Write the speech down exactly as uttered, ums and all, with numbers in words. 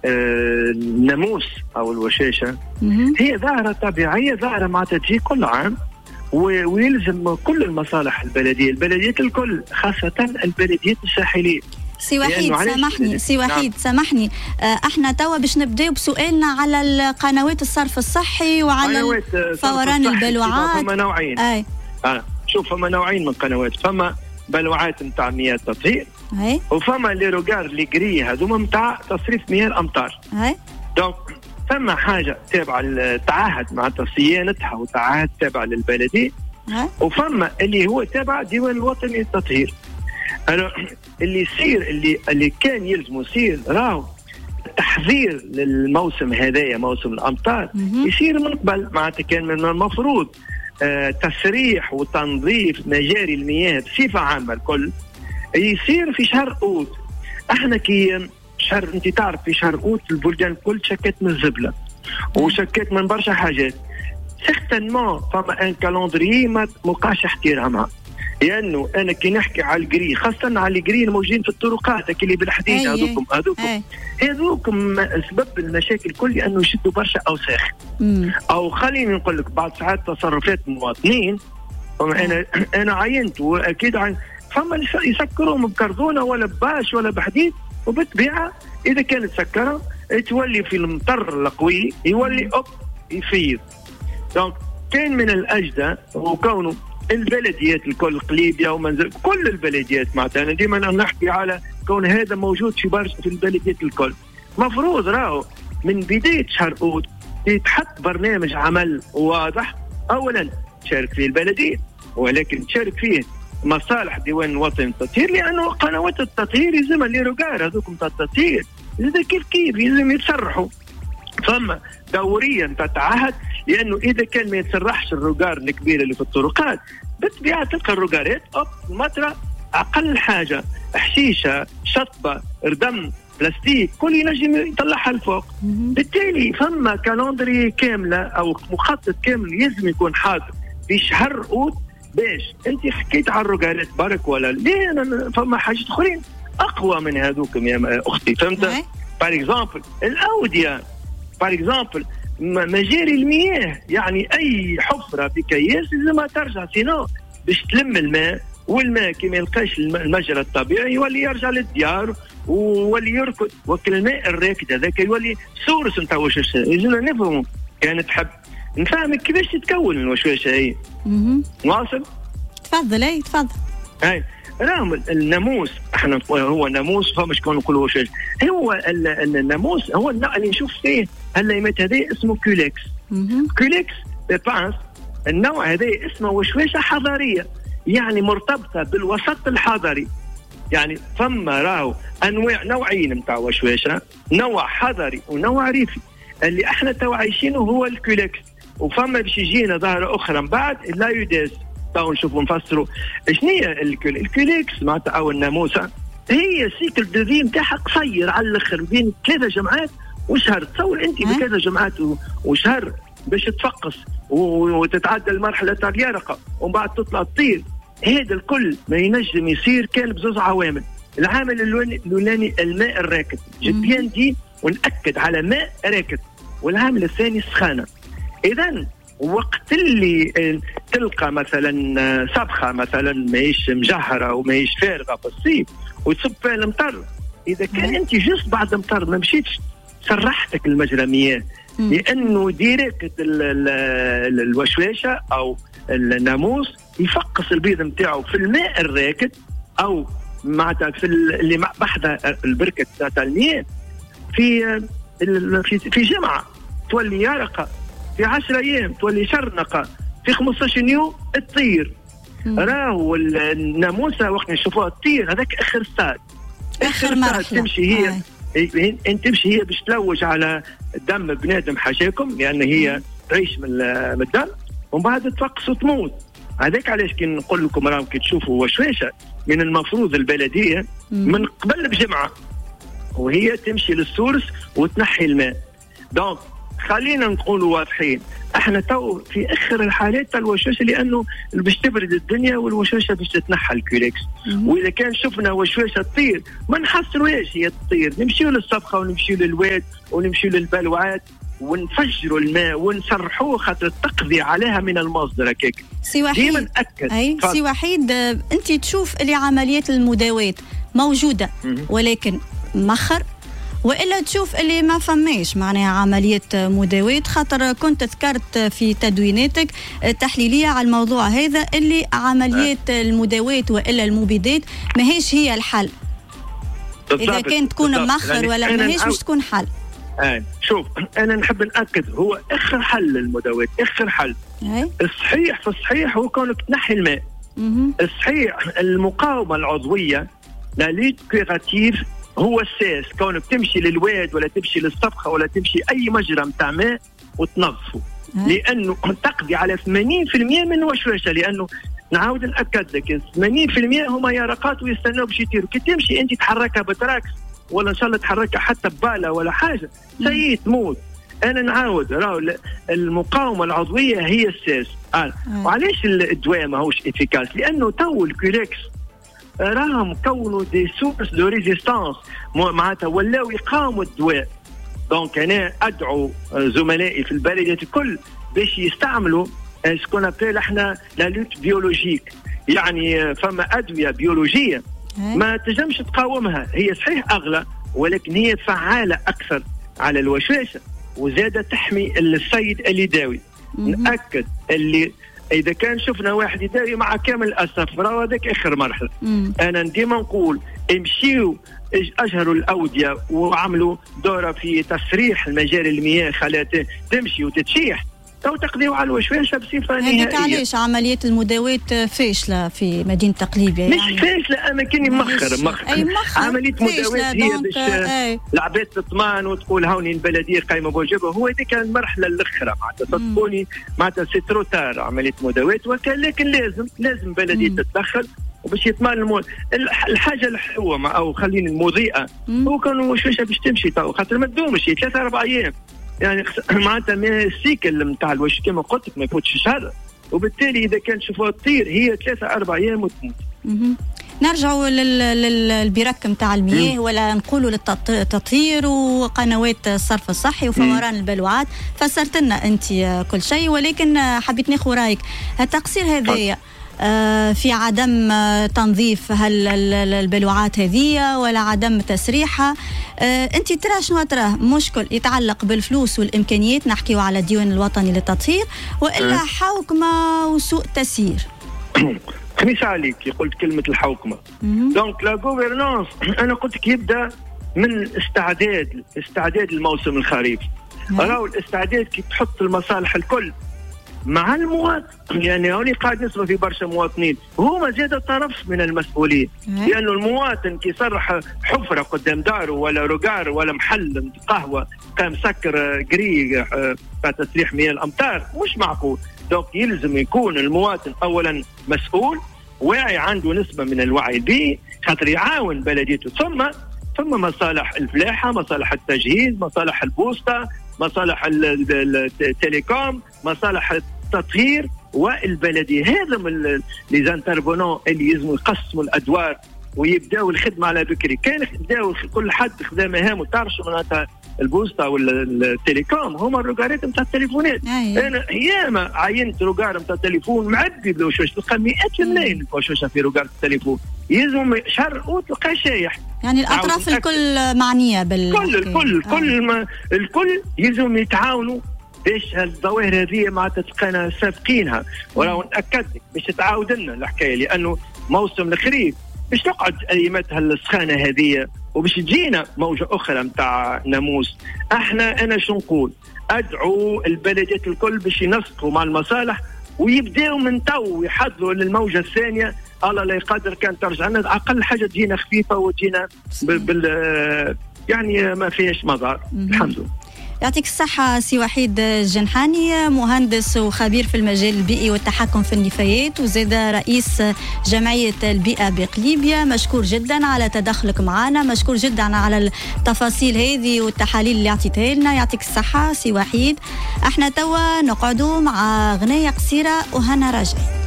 الناموس أو الوشاشة هي ظاهرة طبيعية، ظاهرة معناتها تجي كل عام ويلزم كل المصالح البلدية البلديات الكل، خاصة البلديات الساحلية. سي وحيد سامحني سي وحيد سامحني آه احنا توا باش نبداو بسؤالنا على القنوات الصرف الصحي وعلى فوران البلوعات. فما نوعين. اي آه. شوف فما نوعين من قنوات، فما بلوعات نتاع مياه تطهير اي وفما لي روغار لي غري هذوما نتاع تصريف مياه الامطار. اي دونك ثم حاجه تابعه التعهد مع صيانتها وتعهد تابع للبلديه، وفما اللي هو تابع ديوان الوطني للتطهير. اللي يصير اللي اللي كان يلزم يصير راهو تحذير للموسم هذايا موسم الامطار يصير من قبل، معناتها كان من المفروض آه تسريح وتنظيف مجاري المياه بصفه عامه الكل يصير في شهر اوت. احنا كي شهر انت تعرف في شهر اوت البلدان الكل شكت من الزبله وشكت من برشا حاجات، سيغتانمون فما ان كالندري ما مبقاش احترامها. لانه انا كي نحكي على الجري خاصه على الجري الموجودين في الطرقات اللي بالحديد هذوكم هذوكم هذوكم سبب المشاكل الكل لانه يشدوا برشا اوساخ. او خليني نقول لك بعض ساعات تصرفات المواطنين انا انا عينت واكيد عين فما يسكرهم بكرتونه ولا بباش ولا بحديد، وبالطبيعه اذا كانت سكره تولي في المطر القوي يولي اوب يفيض. دونك كان من الاجدى وكونه البلديات الكل قليبيا ومنزل كل البلديات معناتها انا ديما نحكي على كون هذا موجود في برشا في البلديات الكل، مفروض راهو من بدايه شهر اوت يتحط برنامج عمل واضح اولا تشارك فيه البلديه ولكن تشارك فيه مصالح ديوان الوطني للتطهير، لانه قنوات التطهير يلزمها لي روغار هذوكم تاع التطهير اذا كيف كيف يلزم يتصرحوا. ثم دوريا تتعهد، لانه اذا كان ما يتسرحش الروغار الكبيره اللي في الطرقات بالطبيعه تلقى الروغارات اوب المطره اقل حاجه حشيشه شطبه ردم بلاستيك كل ينجم يطلعها لفوق. بالتالي فما كالندري كامله او مخطط كامل يلزم يكون حاضر في شهر اوت باش انت حكيت على الروغارات برك ولا ليه أنا فما حاجات اخرين اقوى من هذوكم يا اختي فهمت؟ بار اكزومبل الاوديه بار اكزومبل مجاري المياه، يعني اي حفره في كياس لازمها ترجع سينو باش تلم الماء، والماء كي ما يلقاش المجرى الطبيعي يولي يرجع للديار ويولي يركض، وكل الماء الراكد هذاك يولي سورس نتاع وشاشه. لازمنا نفهموا كانت تحب نفهمك كيفاش تتكون الوشاشه هي. واصل؟ تفضل اي تفضل. اي راهم الناموس احنا هو ناموس فمش كون نقولوا وشاشه، هو الناموس هو النوع اللي نشوف فيه هالليمات هذا اسمه كوليكس. كوليكس بانس النوع هذا اسمه وشوشه حضاريه، يعني مرتبطه بالوسط الحضري. يعني فما راهو انواع نوعين نتاع وشوشه، نوع حضري ونوع ريفي. اللي احنا تو عايشينه هو الكوليكس، وفما باش يجينا ظاهره اخرى من بعد لا يوداس تو نشوفوا نفسروا شنو هي الكوليكس معناتها او الناموسه. هي سيكل دو في نتاعها قصير على الاخر بين ثلاثه جمعات وشهر. تصور انت بثلاثه جمعات وشهر باش تفقس وتتعدى المرحله تاع اليرقه ومن بعد تطلع تطير. هذا الكل ما ينجم يصير كان بزوز عوامل. العامل الاولاني الماء الراكد جديا دي ونأكد على ماء راكد، والعامل الثاني السخانه. اذا وقت اللي تلقى مثلا صبخه مثلا ماهيش مجهره وماهيش فارغه في الصيف وتصب فيها المطر، اذا كان انت جست بعد المطر ما مشيتش سرحتك المجرى مياه، لانه ديريكت الوشواشه او الناموس يفقس البيض نتاعو في الماء الراكد او معناتها في اللي بحذا البركه تاع المياه في في جمعه تولي يرقه، في عشرة ايام تولي شرنقه، في خمسطاش يوم تطير. راهو الناموسه وقت نشوفوها تطير هذاك اخر ستاد اخر مرحله تمشي هي آه. انت تمشي هي باش تلوج على دم بنادم حاشاكم، لان هي تعيش من الدم ومن بعد تفقس وتموت. هذاك علاش كي نقول لكم راهم كي تشوفوا وشواشه من المفروض البلديه من قبل بجمعه وهي تمشي للسورس وتنحي الماء. دونك خلينا نقولوا واضحين، احنا تو في اخر الحالات الوشوشه، لانه باش تبرد الدنيا والوشوشه باش تتنحى الكوليكس. واذا كان شفنا وشوشه تطير ما نحصلوهاش هي تطير، نمشيو للصفقه ونمشيو للواد ونمشيو للبلوعات ونفجروا الماء ونسرحوه خاطر التقضي عليها من المصدر. هكاك سي وحيد ديما نأكد. اي سي وحيد، انت تشوف اللي عمليات المداوات موجوده ولكن مخر، والا تشوف اللي ما فماش معناها عمليه مداوات؟ خاطر كنت ذكرت في تدويناتك التحليليه على الموضوع هذا اللي عمليات المداوات والا المبيدات ماهيش هي الحل. اذا كانت تكون مخر ولا ماهيش مش تكون حل. آه. شوف انا نحب ناكد هو اخر حل للمداوات، اخر حل. أي. الصحيح في الصحيح هو كونك تنحي الماء. مم. الصحيح المقاومه العضويه لا ليد كيراتيف هو الساس، كونك تمشي للواد ولا تمشي للصفقه ولا تمشي اي مجرى نتاع ماء وتنظفه، لانه تقضي على ثمانين بالمئة من وشوشه. لانه نعاود ناكد لك ثمانين بالمئة هما يرقات ويستناو باش يطيروا. كي تمشي انت تحركها بتراكس ولا ان شاء الله تحركها حتى بباله ولا حاجه سيء تموت. انا نعاود راهو المقاومه العضويه هي الساس. آه. وعلاش الدواء ماهوش افيكاس؟ لانه تو الكوليكس راهم كونوا دي سورس دو ريزيستانس، معناتها ولاو يقاوموا الدواء. دونك انا ادعو زملائي في البلديات الكل باش يستعملوا سكون ابيل احنا لا لوت بيولوجيك، يعني فما ادويه بيولوجيه ما تجمش تقاومها. هي صحيح اغلى ولكن هي فعاله اكثر على الوشوشه، وزاده تحمي السيد اللي يداوي. ناكد اللي اذا كان شفنا واحد يداوي مع كامل الاسف راهو هذاك اخر مرحله. مم. انا ديما نقول امشيوا اجهروا الاوديه وعملوا دوره في تسريح المجاري المياه خلات تمشي وتتشيح، تو تقضيوا على الوشوشه بصفه نهائيه. هذيك علاش عمليه المداوات فاشله في مدينه تقليبيه؟ يعني مش فاشله، اما كاني مخر مخر اي مخر عمليه مداوات هي باش العباد تطمئن وتقول هوني البلديه قايمه بواجبها. هو هذيك المرحله الاخرى معناتها صدقوني معناتها سي ترو تار عمليه مداوات، ولكن لازم لازم البلديه تتدخل وباش يطمئن المو... الحاجه الحلوه او خليني المضيئه هو كانوا وشوشه باش تمشي تو خاطر ما تدومش ثلاثة أربع ايام، يعني معناتها السيكل نتاع الوش كما قلت لك ما يفوتش شهر، وبالتالي اذا كان تشوفوها تطير هي ثلاثة أربع ايام وتموت. نرجعوا للبرك نتاع المياه ولا نقولوا للتطهير وقنوات الصرف الصحي وفوران البلوعات. فسرت لنا انت كل شيء، ولكن حبيت ناخذ رايك. التقصير هذايا في عدم تنظيف هل البلوعات هذه ولا عدم تسريحها؟ انت ترى شنو تراه مشكل يتعلق بالفلوس والامكانيات، نحكيو على الديوان الوطني للتطهير، والا حوكمه وسوء تسيير؟ خميس عليك قلت كلمه الحوكمه. دونك لا غوفرنانس انا قلت لك يبدا من استعداد استعداد الموسم الخريفي. راهو الاستعداد كي تحط المصالح الكل مع المواطن، يعني هوني قاعد نسمع في برشا مواطنين هما زاد طرف من المسؤولين، لانه المواطن كي يصرح حفره قدام داره ولا روجار ولا محل قهوه كان مسكر قري تسريح مياه الامطار مش معقول. دونك يلزم يكون المواطن اولا مسؤول واعي، عنده نسبه من الوعي البيئي خاطر يعاون بلديته. ثم ثم مصالح الفلاحه، مصالح التجهيز، مصالح البوسطه، مصالح التليكوم، مصالح التطهير والبلديه. هذا من لي زانترفونون اللي يلزموا يقسموا الادوار ويبداوا الخدمه على بكري. كان يبداوا كل حد خدا مهامه، تعرفوا معناتها البوسطه ولا التليكوم هما الروجارات نتاع التليفونات. أيه. انا ياما عينت روجار نتاع التليفون معبي بالوشوش، تلقى مئات الملايين وشوشه في روجار التليفون، يلزم شهر وتلقى شايح. يعني الاطراف الكل معنيه بال كل الكل آه. كل ما الكل يلزم يتعاونوا باش الظواهر هذه معناتها تلقانا سابقينها. وراه ناكد لك باش تعاود لنا الحكايه، لانه موسم الخريف باش تقعد اياماتها السخانه هذه وباش تجينا موجه اخرى نتاع ناموس. احنا انا شو نقول، ادعو البلديات الكل باش ينسقوا مع المصالح ويبداوا من تو يحضروا للموجه الثانيه. الله لا يقدر كان ترجع لنا اقل حاجه تجينا خفيفه وتجينا بال يعني ما فيهاش مضار الحمد لله. يعطيك الصحة سي وحيد الجنحاني، مهندس وخبير في المجال البيئي والتحكم في النفايات، وزاد رئيس جمعية البيئة بقليبية. مشكور جدا على تدخلك معنا، مشكور جدا على التفاصيل هذه والتحاليل اللي اعطيتها لنا. يعطيك الصحة سي وحيد. احنا توا نقعدوا مع غنية قصيرة وهنا راجعين.